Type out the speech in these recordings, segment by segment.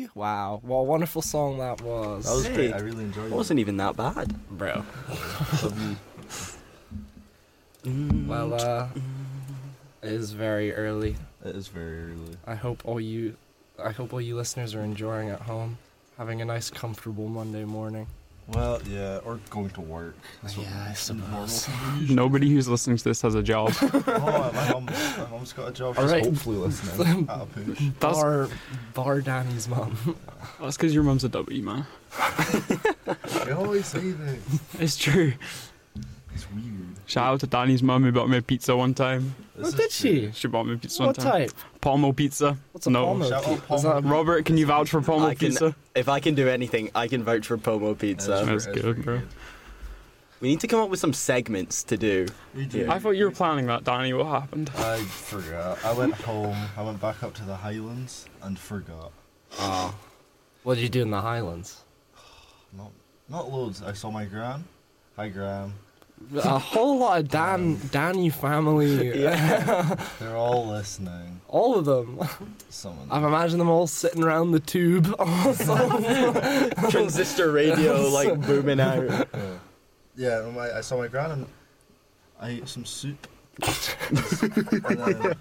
Wow. What a wonderful song that was. That was Hey, great. I really enjoyed It it. wasn't even that bad. Bro. Love you. Well, it is very early. It is very early. I hope all you listeners are enjoying at home, having a nice, comfortable Monday morning. Well, yeah, or going to work. That's what Yeah, I makes it normal suppose. for me usually. Nobody who's listening to this has a job. Oh, my mum's got a job. She's Alright. hopefully listening. At a push. Bar Danny's mum. That's because your mum's a W, man. You always say this. It's true. It's weird. Shout out to Danny's mum who bought me a pizza one time. This What is did true. she? She bought me a pizza one What time. type? Palmo pizza. What's a No. Palmo Shout out pizza? Is that Palmo. Robert, can you vouch for Palmo I can- pizza? If I can do anything, I can vouch for Pomo Pizza. That's It's good, pretty bro. We need to come up with some segments to do. We do. I thought you were planning that, Danny. What happened? I forgot. I went home. I went back up to the Highlands and forgot. Oh. What did you do in the Highlands? Not loads. I saw my gran. Hi, gran. A whole lot of Danny family. They're all listening. All of them. Some of I've them. imagined them all sitting around the tube. Transistor radio, like, booming out. Yeah, I saw my gran and I ate some soup. And then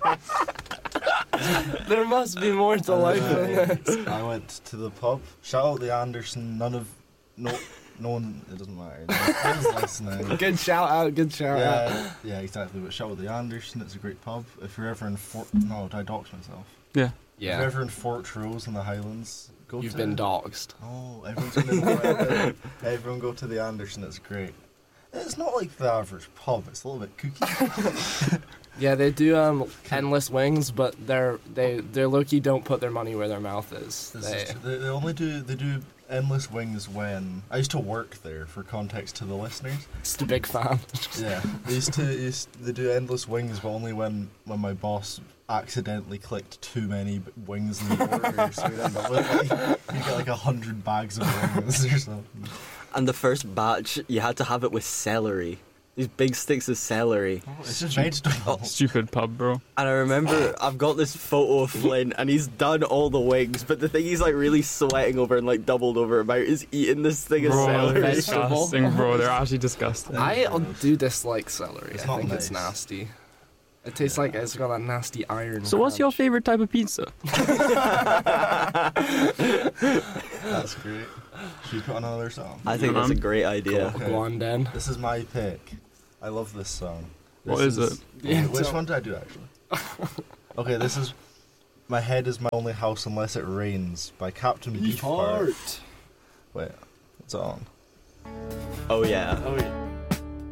There must be more to life than this. I went to the pub. Shout out the Anderson. No one. It doesn't matter. No one's listening. Good shout out, good shout out. Yeah, exactly. But shout out the Anderson. It's a great pub. If you're ever in no, did I dox myself? Yeah. If you're Yeah, ever in Fort Rose in the Highlands, go you've to been doxed. Oh, everyone's gonna know. Everyone go to the Anderson. It's great. It's not like the average pub. It's a little bit kooky. Yeah, they do endless wings, but they're low-key don't put their money where their mouth is. They only do endless wings when I used to work there. For context to the listeners, Just a big fan. yeah, they do endless wings, but only when my boss accidentally clicked too many wings in the order, so you'd end up with you get like 100 bags of wings or something. And the first batch, you had to have it with celery. These big sticks of celery. It's just vegetables. Stupid pub, bro. And I remember I've got this photo of Flynn, and he's done all the wings, but the thing he's like really sweating over and like doubled over about is eating this thing of Bro, they're celery. vegetable. disgusting, bro. They're actually disgusting. I do dislike celery. It's I not think it's nice. nasty. It tastes like it's got that nasty iron. So what's your crunch. favorite type of pizza? That's great. Should we put on another song? I think that's a great idea. Okay. Go on, then. This is my pick. I love this song. What is it? Yeah, Which tell- one did I do actually? Okay, this is My Head Is My Only House Unless It Rains by Captain Beefheart. Wait, it's on. Oh yeah. Oh yeah.